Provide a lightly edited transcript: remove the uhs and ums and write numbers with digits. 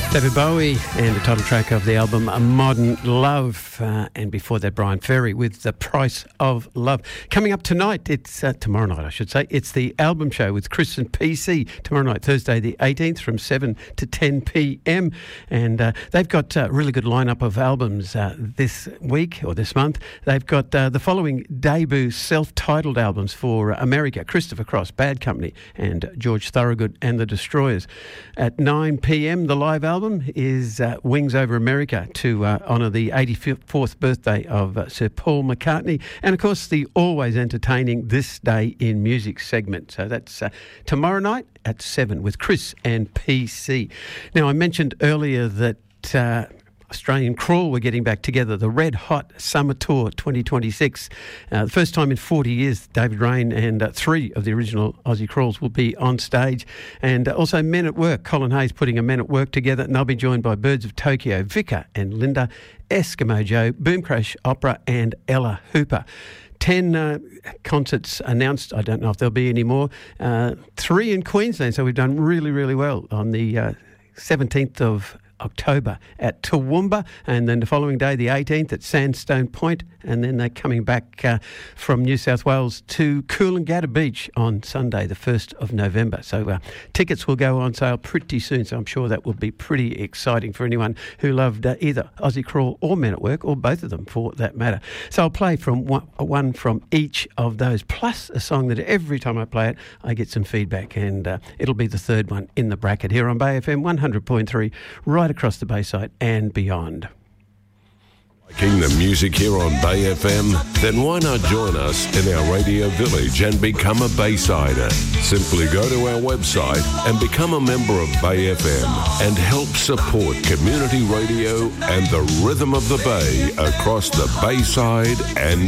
David Bowie and the title track of the album Modern Love, and before that Brian Ferry with The Price of Love. Coming up tonight, it's tomorrow night I should say, it's the album show with Chris and PC tomorrow night, Thursday the 18th from 7 to 10 p.m, and they've got a really good lineup of albums this week or this month. They've got the following debut self-titled albums for America: Christopher Cross, Bad Company, and George Thorogood and the Destroyers. At 9 p.m, the live album is Wings Over America to honour the 84th birthday of Sir Paul McCartney, and of course the always entertaining This Day in Music segment. So that's tomorrow night at 7 with Chris and PC. Now, I mentioned earlier that Australian Crawl were getting back together, the Red Hot Summer Tour 2026. The first time in 40 years, David Rain and three of the original Aussie Crawls will be on stage. And also Men at Work, Colin Hayes putting a Men at Work together, and they'll be joined by Birds of Tokyo, Vicar and Linda, Eskimo Joe, Boom Crash Opera and Ella Hooper. 10 concerts announced. I don't know if there'll be any more. 3 in Queensland, so we've done really, really well on the 17th of October at Toowoomba, and then the following day, the 18th, at Sandstone Point, and then they're coming back from New South Wales to Coolangatta Beach on Sunday, the 1st of November. So tickets will go on sale pretty soon, so I'm sure that will be pretty exciting for anyone who loved either Aussie Crawl or Men at Work, or both of them for that matter. So I'll play from one from each of those, plus a song that every time I play it, I get some feedback, and it'll be the third one in the bracket here on Bay FM 100.3, right across the Bayside and beyond. Liking the music here on Bay FM? Then why not join us in our radio village and become a Baysider? Simply go to our website and become a member of Bay FM and help support community radio and the rhythm of the Bay across the Bayside and